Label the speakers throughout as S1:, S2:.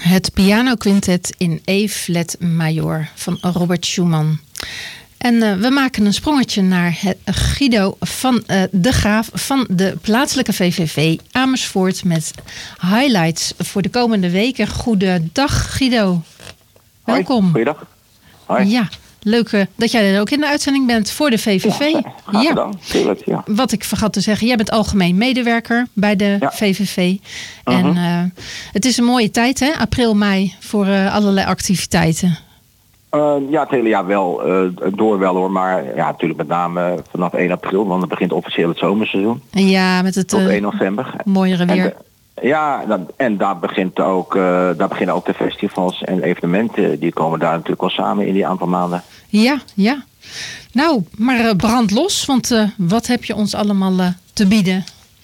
S1: Het pianoquintet in E-flat major van Robert Schumann. En we maken een sprongetje naar Guido van de Graaf van de plaatselijke VVV Amersfoort met highlights voor de komende weken. Goedendag Guido. Welkom.
S2: Hoi, goeiedag. Hoi.
S1: Ja, leuk dat jij er ook in de uitzending bent voor de VVV.
S2: Ja, tuurlijk, ja.
S1: Wat ik vergat te zeggen, jij bent algemeen medewerker bij de VVV. En het is een mooie tijd, hè? April, mei, voor allerlei activiteiten.
S2: Ja, het hele jaar wel, door wel hoor, maar ja, natuurlijk met name vanaf 1 april, want dan begint officieel het zomerseizoen.
S1: Ja, met het
S2: tot 1 november.
S1: Mooiere weer.
S2: En daar beginnen ook de festivals en evenementen, die komen daar natuurlijk wel samen in die aantal maanden.
S1: Ja. Nou, maar brand los, want wat heb je ons allemaal te bieden?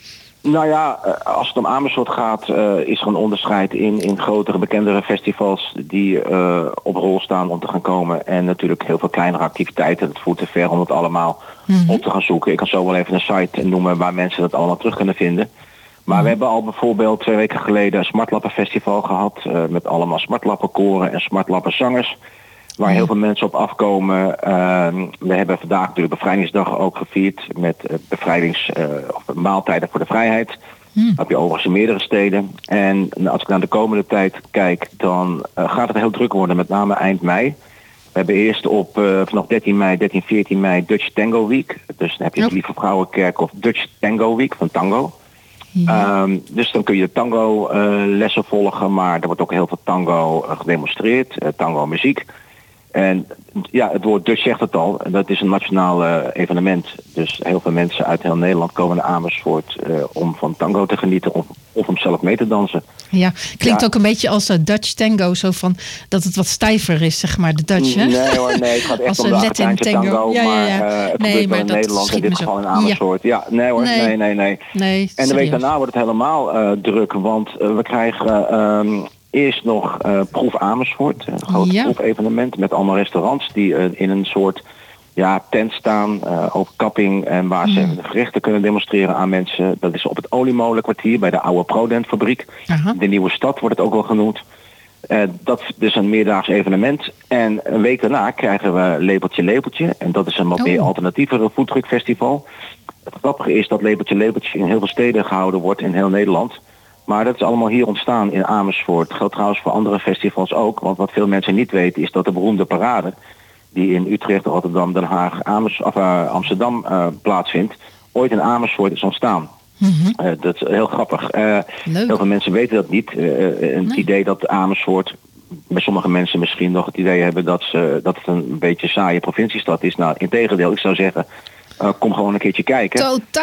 S2: Nou ja, als het om Amersfoort gaat, is er een onderscheid in grotere, bekendere festivals die op rol staan om te gaan komen. En natuurlijk heel veel kleinere activiteiten. Het voert te ver om het allemaal op te gaan zoeken. Ik kan zo wel even een site noemen waar mensen dat allemaal terug kunnen vinden. Maar we hebben al bijvoorbeeld 2 weken geleden een Smartlappenfestival gehad. Met allemaal smartlappenkoren en smartlapenzangers. Waar heel veel mensen op afkomen. We hebben vandaag natuurlijk Bevrijdingsdag ook gevierd met maaltijden voor de vrijheid. Dat heb je overigens in meerdere steden. En als ik naar de komende tijd kijk, dan gaat het heel druk worden, met name eind mei. We hebben eerst vanaf 13 mei, 14 mei Dutch Tango Week. Dus dan heb je het Lieve Vrouwenkerk of Dutch Tango Week van tango. Ja. Dus dan kun je tango lessen volgen, maar er wordt ook heel veel tango gedemonstreerd, tango muziek. En ja, het woord Dutch zegt het al. Dat is een nationaal evenement. Dus heel veel mensen uit heel Nederland komen naar Amersfoort om van tango te genieten of om zelf mee te dansen.
S1: Ja, klinkt ook een beetje als Dutch tango, zo van dat het wat stijver is, zeg maar, de Dutch, hè?
S2: Nee hoor, nee, het gaat echt om de Argentijnse tango.
S1: Ja.
S2: Maar het gebeurt wel in Nederland, in dit geval in Amersfoort. Ja, nee hoor, nee. En de week daarna wordt het helemaal druk, want we krijgen eerst nog Proef Amersfoort, een groot proefevenement met allemaal restaurants die in een soort tent staan, overkapping en waar ze de gerechten kunnen demonstreren aan mensen. Dat is op het Oliemolenkwartier bij de oude Prodent-fabriek. De Nieuwe Stad wordt het ook wel genoemd. Dat is een meerdaags evenement. En een week daarna krijgen we Lepeltje. En dat is een wat meer alternatievere foodtruckfestival. Het grappige is dat Lepeltje in heel veel steden gehouden wordt in heel Nederland. Maar dat is allemaal hier ontstaan in Amersfoort. Dat geldt trouwens voor andere festivals ook. Want wat veel mensen niet weten is dat de beroemde parade die in Utrecht, Rotterdam, Den Haag, Amsterdam plaatsvindt, ooit in Amersfoort is ontstaan. Dat is heel grappig. Heel veel mensen weten dat niet. Het idee dat Amersfoort, bij sommige mensen misschien nog het idee hebben dat het een beetje saaie provinciestad is. Nou, integendeel, ik zou zeggen, kom gewoon een keertje kijken.
S1: Totaal